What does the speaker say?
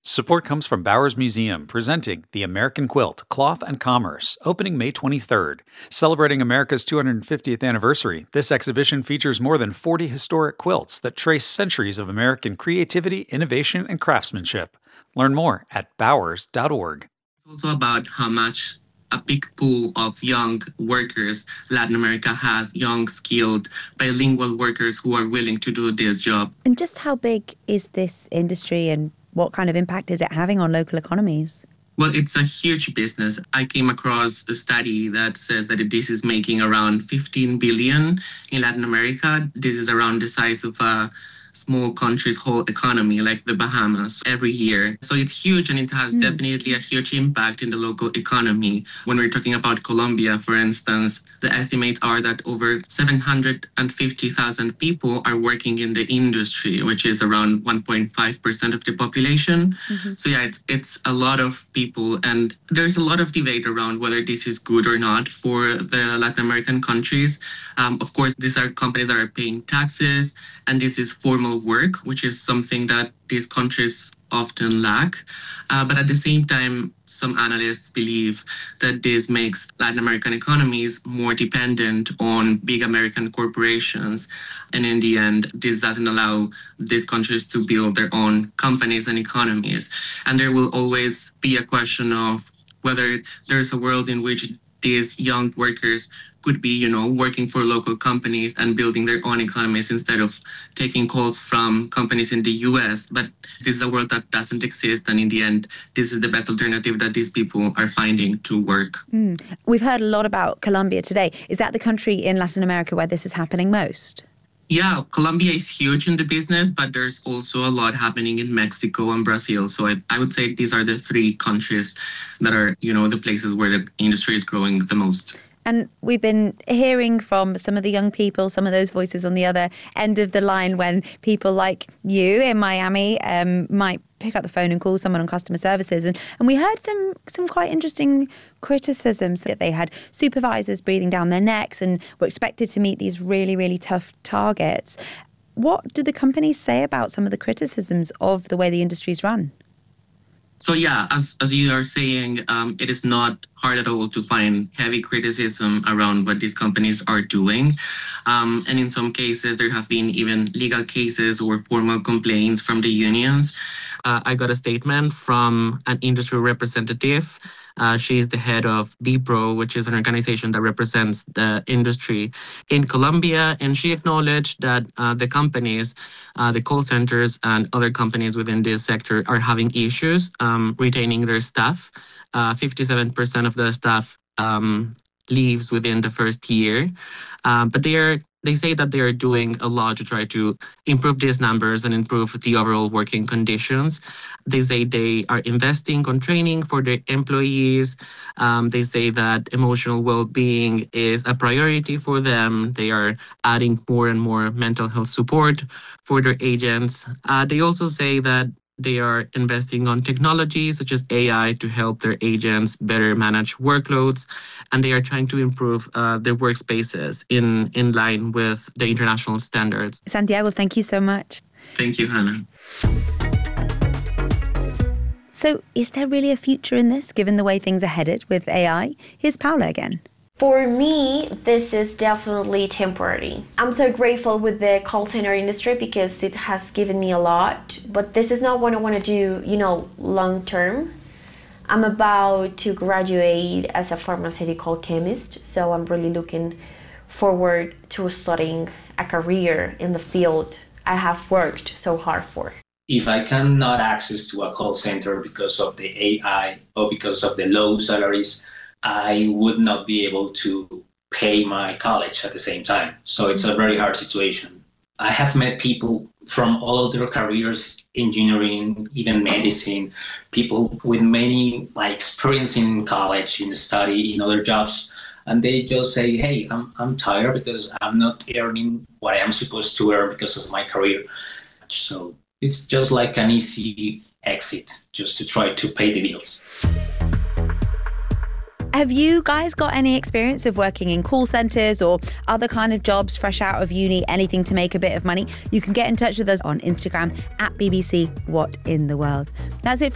Support comes from Bowers Museum, presenting The American Quilt, Cloth and Commerce, opening May 23rd. Celebrating America's 250th anniversary, this exhibition features more than 40 historic quilts that trace centuries of American creativity, innovation, and craftsmanship. Learn more at bowers.org. It's also about how much a big pool of young workers Latin America has, young, skilled, bilingual workers who are willing to do this job. And just how big is this industry and what kind of impact is it having on local economies? Well, it's a huge business. I came across a study that says that this is making around 15 billion in Latin America. This is around the size of a small country's whole economy, like the Bahamas, every year. So it's huge, and it has definitely a huge impact in the local economy. When we're talking about Colombia, for instance, the estimates are that over 750,000 people are working in the industry, which is around 1.5% of the population. So yeah, it's a lot of people, and there's a lot of debate around whether this is good or not for the Latin American countries. Of course, these are companies that are paying taxes, and this is formal work, which is something that these countries often lack. But at the same time, some analysts believe that this makes Latin American economies more dependent on big American corporations. And in the end, this doesn't allow these countries to build their own companies and economies. And there will always be a question of whether there's a world in which these young workers could be, working for local companies and building their own economies instead of taking calls from companies in the US. But this is a world that doesn't exist. And in the end, this is the best alternative that these people are finding to work. We've heard a lot about Colombia today. Is that the country in Latin America where this is happening most? Yeah, Colombia is huge in the business, but there's also a lot happening in Mexico and Brazil. So I would say these are the three countries that are, the places where the industry is growing the most. And we've been hearing from some of the young people, some of those voices on the other end of the line when people like you in Miami might pick up the phone and call someone on customer services. And we heard some quite interesting criticisms that they had supervisors breathing down their necks and were expected to meet these really, really tough targets. What do the companies say about some of the criticisms of the way the industry's run? So yeah, as you are saying, it is not hard at all to find heavy criticism around what these companies are doing. And in some cases, there have been even legal cases or formal complaints from the unions. I got a statement from an industry representative. She's the head of BPRO, which is an organization that represents the industry in Colombia. And she acknowledged that the companies, the call centers and other companies within this sector are having issues retaining their staff. 57% of the staff leaves within the first year. But they say that they are doing a lot to try to improve these numbers and improve the overall working conditions. They say they are investing on training for their employees. They say that emotional well-being is a priority for them. They are adding more and more mental health support for their agents. They also say that they are investing on technology such as AI to help their agents better manage workloads, and they are trying to improve their workspaces in line with the international standards. Santiago, thank you so much. Thank you, Hannah. So is there really a future in this, given the way things are headed with AI? Here's Paula again. For me, this is definitely temporary. I'm so grateful with the call center industry because it has given me a lot, but this is not what I want to do, long term. I'm about to graduate as a pharmaceutical chemist, so I'm really looking forward to studying a career in the field I have worked so hard for. If I cannot access to a call center because of the AI or because of the low salaries, I would not be able to pay my college at the same time. So it's a very hard situation. I have met people from all other careers, engineering, even medicine, people with many experience in college, in study, in other jobs. And they just say, hey, I'm tired because I'm not earning what I am supposed to earn because of my career. So it's just like an easy exit just to try to pay the bills. Have you guys got any experience of working in call centres or other kind of jobs fresh out of uni, anything to make a bit of money? You can get in touch with us on Instagram at BBC What in the World. That's it.